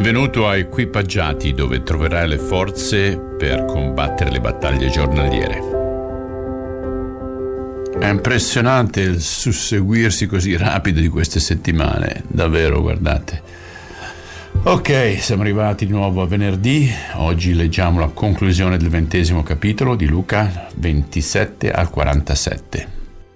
Benvenuto a Equipaggiati, dove troverai le forze per combattere le battaglie giornaliere. È impressionante il susseguirsi così rapido di queste settimane, davvero, guardate. Ok, siamo arrivati di nuovo a venerdì. Oggi leggiamo la conclusione del 20° capitolo di Luca 27 al 47.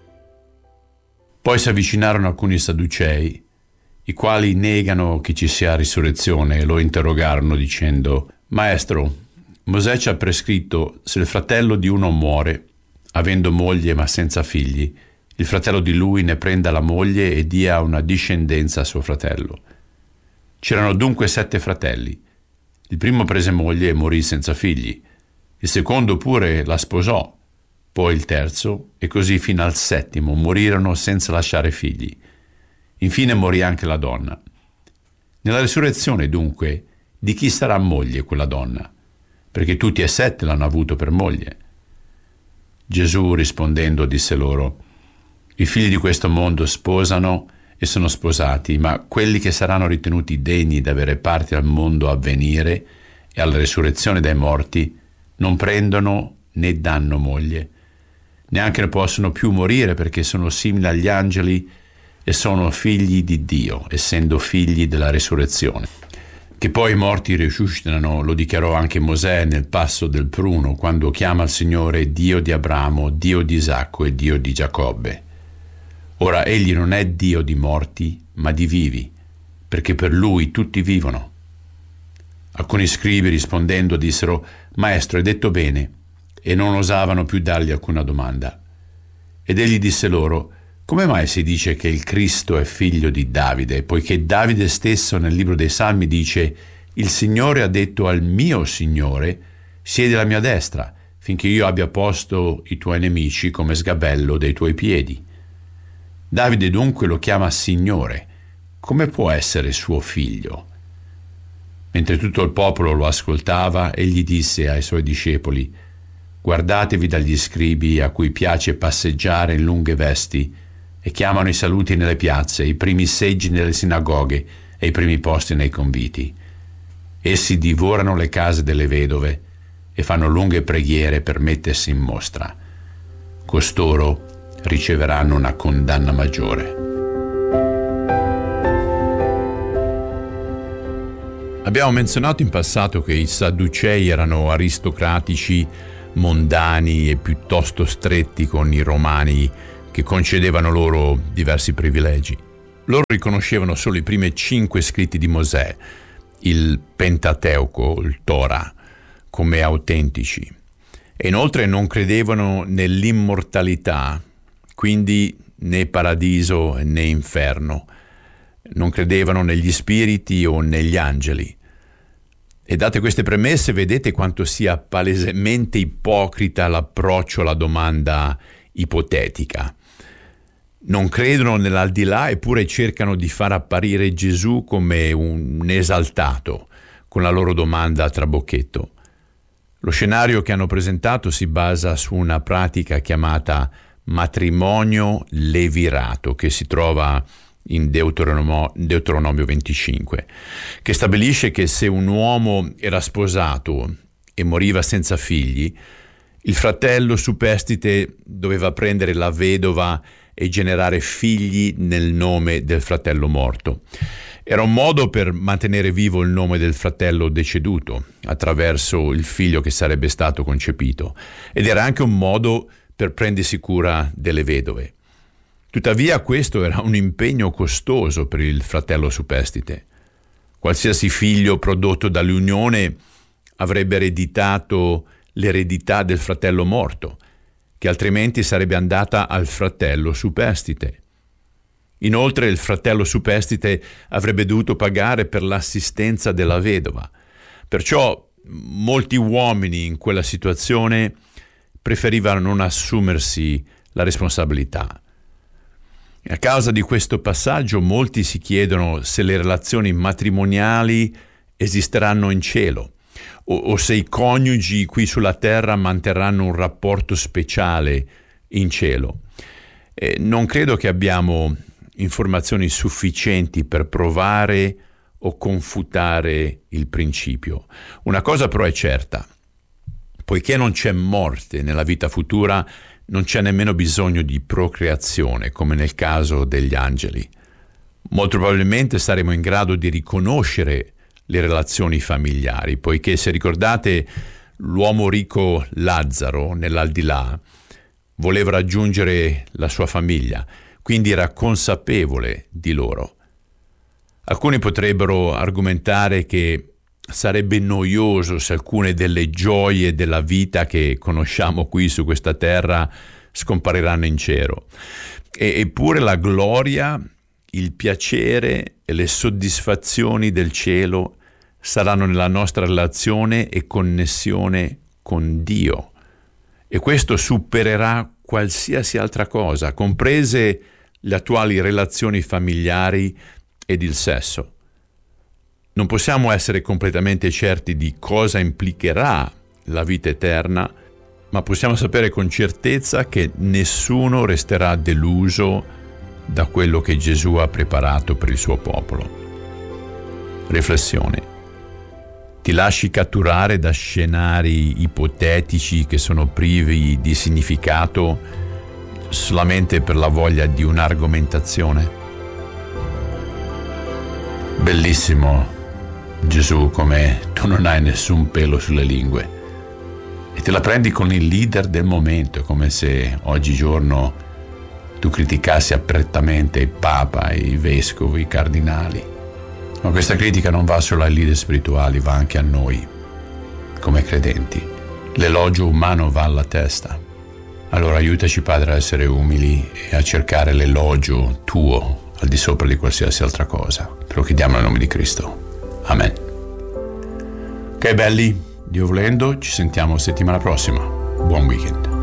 Poi si avvicinarono alcuni sadducei, i quali negano che ci sia risurrezione, e lo interrogarono dicendo: Maestro, Mosè ci ha prescritto, se il fratello di uno muore, avendo moglie ma senza figli, il fratello di lui ne prenda la moglie e dia una discendenza a suo fratello. C'erano dunque 7 fratelli. Il primo prese moglie e morì senza figli. Il secondo pure la sposò, poi il terzo, e così fino al 7° morirono senza lasciare figli. Infine morì anche la donna. Nella risurrezione, dunque, di chi sarà moglie quella donna? Perché tutti e 7 l'hanno avuto per moglie. Gesù rispondendo disse loro: I figli di questo mondo sposano e sono sposati, ma quelli che saranno ritenuti degni di avere parte al mondo a venire e alla risurrezione dai morti non prendono né danno moglie, neanche ne possono più morire, perché sono simili agli angeli e sono figli di Dio, essendo figli della risurrezione. Che poi i morti risuscitano lo dichiarò anche Mosè nel passo del pruno, quando chiama il Signore Dio di Abramo, Dio di Isacco e Dio di Giacobbe. Ora egli non è Dio di morti, ma di vivi, perché per lui tutti vivono. Alcuni scribi rispondendo dissero: Maestro, hai detto bene, e non osavano più dargli alcuna domanda. Ed egli disse loro: Come mai si dice che il Cristo è figlio di Davide, poiché Davide stesso nel libro dei Salmi dice: Il Signore ha detto al mio Signore: siedi alla mia destra, finché io abbia posto i tuoi nemici come sgabello dei tuoi piedi. Davide dunque lo chiama Signore. Come può essere suo figlio? Mentre tutto il popolo lo ascoltava, egli disse ai suoi discepoli: Guardatevi dagli scribi a cui piace passeggiare in lunghe vesti, e chiamano i saluti nelle piazze, i primi seggi nelle sinagoghe e i primi posti nei conviti. Essi divorano le case delle vedove e fanno lunghe preghiere per mettersi in mostra. Costoro riceveranno una condanna maggiore. Abbiamo menzionato in passato che i Sadducei erano aristocratici, mondani e piuttosto stretti con i romani, che concedevano loro diversi privilegi. Loro riconoscevano solo i primi 5 scritti di Mosè, il Pentateuco, il Torah, come autentici. E inoltre non credevano nell'immortalità, quindi né paradiso né inferno. Non credevano negli spiriti o negli angeli. E date queste premesse, vedete quanto sia palesemente ipocrita l'approccio alla domanda ipotetica. Non credono nell'aldilà, eppure cercano di far apparire Gesù come un esaltato con la loro domanda a trabocchetto. Lo scenario che hanno presentato si basa su una pratica chiamata matrimonio levirato, che si trova in Deuteronomio 25, che stabilisce che se un uomo era sposato e moriva senza figli, il fratello superstite doveva prendere la vedova e generare figli nel nome del fratello morto. Era un modo per mantenere vivo il nome del fratello deceduto attraverso il figlio che sarebbe stato concepito, ed era anche un modo per prendersi cura delle vedove. Tuttavia questo era un impegno costoso per il fratello superstite. Qualsiasi figlio prodotto dall'unione avrebbe ereditato l'eredità del fratello morto, che altrimenti sarebbe andata al fratello superstite. Inoltre il fratello superstite avrebbe dovuto pagare per l'assistenza della vedova. Perciò molti uomini in quella situazione preferivano non assumersi la responsabilità. A causa di questo passaggio molti si chiedono se le relazioni matrimoniali esisteranno in cielo, o se i coniugi qui sulla terra manterranno un rapporto speciale in cielo. Non credo che abbiamo informazioni sufficienti per provare o confutare il principio. Una cosa però è certa: poiché non c'è morte nella vita futura, non c'è nemmeno bisogno di procreazione, come nel caso degli angeli. Molto probabilmente saremo in grado di riconoscere le relazioni familiari, poiché, se ricordate, l'uomo ricco Lazzaro nell'aldilà voleva raggiungere la sua famiglia, quindi era consapevole di loro. Alcuni potrebbero argomentare che sarebbe noioso se alcune delle gioie della vita che conosciamo qui su questa terra scompariranno in cielo. Eppure la gloria, il piacere e le soddisfazioni del cielo saranno nella nostra relazione e connessione con Dio. E questo supererà qualsiasi altra cosa, comprese le attuali relazioni familiari ed il sesso. Non possiamo essere completamente certi di cosa implicherà la vita eterna, ma possiamo sapere con certezza che nessuno resterà deluso da quello che Gesù ha preparato per il suo popolo. Riflessione. Ti lasci catturare da scenari ipotetici che sono privi di significato solamente per la voglia di un'argomentazione? Bellissimo, Gesù, come tu non hai nessun pelo sulle lingue e te la prendi con il leader del momento, come se oggigiorno tu criticassi apertamente il Papa, i vescovi, i cardinali. Ma questa critica non va solo ai leader spirituali, va anche a noi come credenti. L'elogio umano va alla testa. Allora aiutaci, Padre, a essere umili e a cercare l'elogio tuo al di sopra di qualsiasi altra cosa. Te lo chiediamo nel nome di Cristo. Amen. Ok belli, Dio volendo, ci sentiamo settimana prossima. Buon weekend.